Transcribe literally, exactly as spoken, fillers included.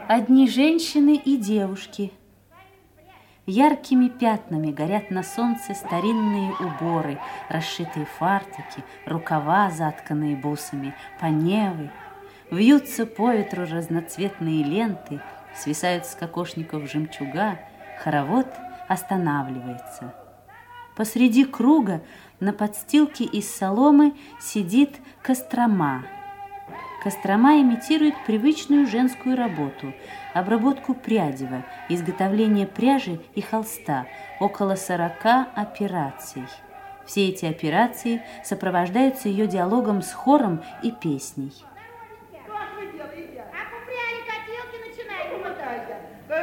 Одни женщины и девушки. Яркими пятнами горят на солнце старинные уборы, расшитые фартуки, рукава, затканные бусами, паневы. Вьются по ветру разноцветные ленты, свисают с кокошников жемчуга, хоровод останавливается. Посреди круга на подстилке из соломы сидит Кострома. Кострома имитирует привычную женскую работу, обработку прядева, изготовление пряжи и холста, около сорока операций. Все эти операции сопровождаются ее диалогом с хором и песней.